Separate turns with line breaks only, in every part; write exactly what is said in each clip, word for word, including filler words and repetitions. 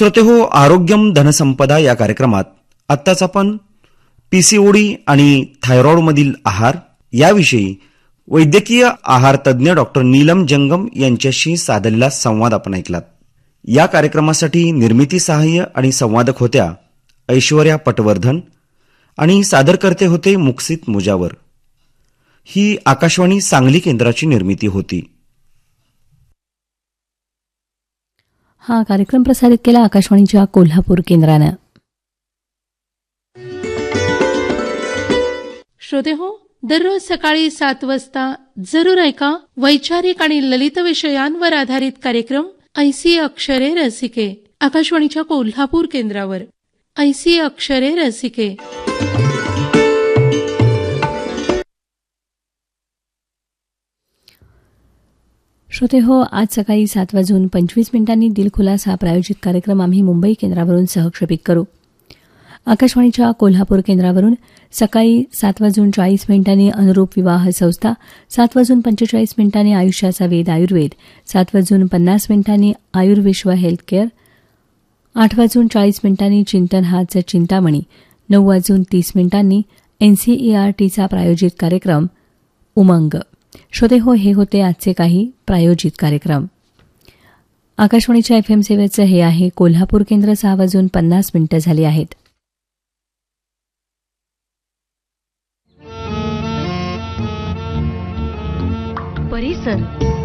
श्रोतेहो, आरोग्यम धनसंपदा या कार्यक्रमात आत्ताच आपण पीसीओडी आणि थायरॉइडमधील आहार याविषयी वैद्यकीय आहार तज्ज्ञ डॉक्टर नीलम जंगम यांच्याशी साधलेला संवाद आपण ऐकलात. या कार्यक्रमासाठी निर्मिती सहाय्य आणि संवादक होत्या ऐश्वर्या पटवर्धन आणि सादरकर्ते होते मुक्सित मुजावर. ही आकाशवाणी सांगली केंद्राची निर्मिती होती.
हा कार्यक्रम प्रसारित केला आकाशवाणीच्या कोल्हापूर केंद्रानं.
श्रोतेहो, दररोज सकाळी सात वाजता जरूर ऐका वैचारिक आणि ललित विषयांवर आधारित कार्यक्रम ऐसी अक्षरे रसिके आकाशवाणीच्या कोल्हापूर केंद्रावर. ऐसी अक्षरे रसिके.
श्रोते हो, आज सकाळी सात वाजून पंचवीस मिनिटांनी दिलखुलास हा प्रायोजित कार्यक्रम आम्ही मुंबई केंद्रावरून सहक्षेपित करू. आकाशवाणीच्या कोल्हापूर केंद्रावरून सकाळी सात वाजून चाळीस मिनिटांनी अनुरूप विवाह संस्था, सात वाजून पंचेचाळीस मिनिटांनी आयुष्याचा वेद आयुर्वेद, सात वाजून पन्नास मिनिटांनी आयुर्विश्व हेल्थ केअर, आठ वाजून चाळीस मिनिटांनी चिंतन हाच चिंतामणी, नऊ वाजून तीस मिनिटांनी एनसीईआरटीचा प्रायोजित कार्यक्रम उमंग. श्रोते हो, हे होते आजचे काही प्रायोजित कार्यक्रम. आकाशवाणीच्या एफएम सेवेचं हे आहे कोल्हापूर केंद्र. सहा वाजून पन्नास मिनिटं झाली आहेत.
परिसर.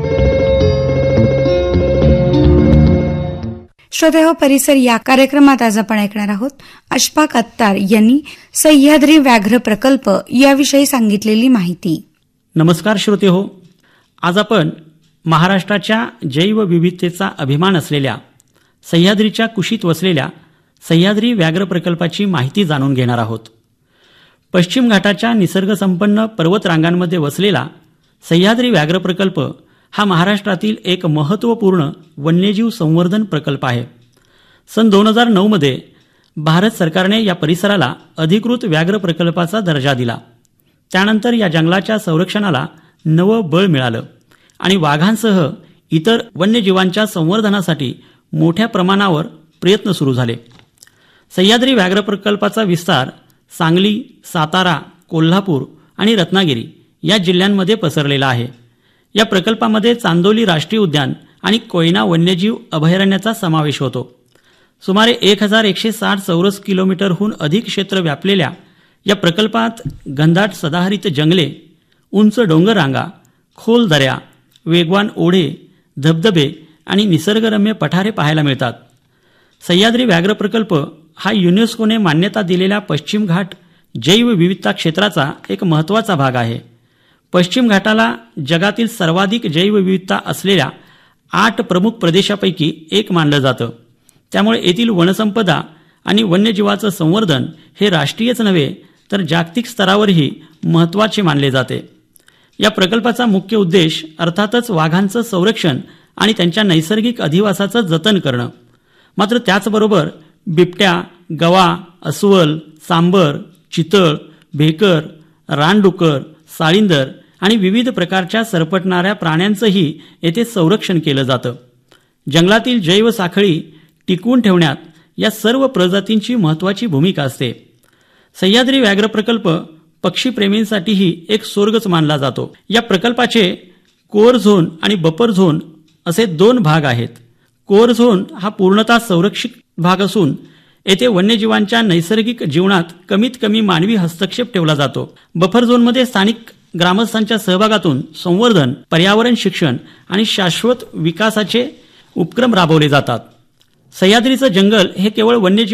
श्रोते हो, परिसर या कार्यक्रमात आज आपण ऐकणार आहोत अशफाक अत्तार यांनी सह्याद्री व्याघ्र प्रकल्प याविषयी सांगितलेली माहिती.
नमस्कार श्रोते हो, आज आपण महाराष्ट्राच्या जैवविविधतेचा अभिमान असलेल्या सह्याद्रीच्या कुशीत वसलेल्या सह्याद्री व्याघ्र प्रकल्पाची माहिती जाणून घेणार आहोत. पश्चिम घाटाच्या निसर्गसंपन्न पर्वतरांगांमध्ये वसलेला सह्याद्री व्याघ्र प्रकल्प हा महाराष्ट्रातील एक महत्त्वपूर्ण वन्यजीव संवर्धन प्रकल्प आहे. सन दोन हजार नऊ मध्ये भारत सरकारने या परिसराला अधिकृत व्याघ्र प्रकल्पाचा दर्जा दिला. त्यानंतर या जंगलाच्या संरक्षणाला नवं बळ मिळालं आणि वाघांसह इतर वन्यजीवांच्या संवर्धनासाठी मोठ्या प्रमाणावर प्रयत्न सुरू झाले. सह्याद्री व्याघ्र प्रकल्पाचा विस्तार सांगली, सातारा, कोल्हापूर आणि रत्नागिरी या जिल्ह्यांमध्ये पसरलेला आहे. या प्रकल्पामध्ये चांदोली राष्ट्रीय उद्यान आणि कोयना वन्यजीव अभयारण्याचा समावेश होतो. सुमारे एक हजार एकशे साठ चौरस किलोमीटरहून अधिक क्षेत्र व्यापलेल्या या प्रकल्पात घनदाट सदाहरित जंगले, उंच डोंगररांगा, खोल दऱ्या, वेगवान ओढे, धबधबे आणि निसर्गरम्य पठारे पाहायला मिळतात. सह्याद्री व्याघ्र प्रकल्प हा युनेस्कोने मान्यता दिलेल्या पश्चिम घाट जैवविविधता क्षेत्राचा एक महत्त्वाचा भाग आहे. पश्चिम घाटाला जगातील सर्वाधिक जैवविविधता असलेल्या आठ प्रमुख प्रदेशापैकी एक मानलं जातं. त्यामुळे येथील वनसंपदा आणि वन्यजीवाचं संवर्धन हे राष्ट्रीयच नव्हे तर जागतिक स्तरावरही महत्त्वाचे मानले जाते. या प्रकल्पाचा मुख्य उद्देश अर्थातच वाघांचं संरक्षण आणि त्यांच्या नैसर्गिक अधिवासाचं जतन करणं. मात्र त्याचबरोबर बिबट्या, गवा, अस्वल, सांबर, चितळ, भेकर, रानडुक्कर, साळींदर आणि विविध प्रकारच्या सरपटणाऱ्या प्राण्यांचंही येथे संरक्षण केलं जातं. जंगलातील जैवसाखळी टिकवून ठेवण्यात या सर्व प्रजातींची महत्त्वाची भूमिका असते. सह्याद्री व्याघ्र प्रकल्प पक्षीप्रेमींसाठीही एक स्वर्गच मानला जातो. या प्रकल्पाचे कोअर झोन आणि बफर झोन असे दोन भाग आहेत. कोअर झोन हा पूर्णतः संरक्षित भाग असून येथे वन्यजीवांच्या नैसर्गिक जीवनात कमीत कमी मानवी हस्तक्षेप ठेवला जातो. बफर झोनमध्ये स्थानिक ग्रामस्थांच्या सहभागातून संवर्धन, पर्यावरण शिक्षण आणि शाश्वत विकासाचे उपक्रम राबवले जातात. सह्याद्रीचं जंगल हे केवळ वन्यजीव